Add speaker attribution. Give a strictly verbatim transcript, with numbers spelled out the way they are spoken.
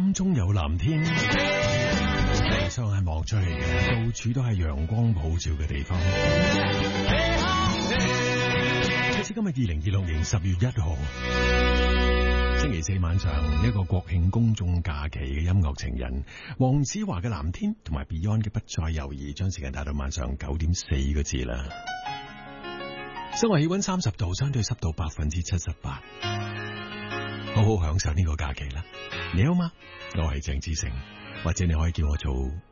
Speaker 1: 心中有藍天，雙眼望出去嘅，到處都係陽光普照嘅地方。即使今日二零二六年十月一號，星期四晚上，一個國慶公眾假期嘅音樂情人黃子華嘅藍天同埋 Beyond 嘅不再猶豫，將時間帶到晚上九點四個字啦。室外氣溫三十度，相對濕度百分之七十八，好好享受呢個假期啦。你好嗎？我係鄭志成，或者你可以叫我做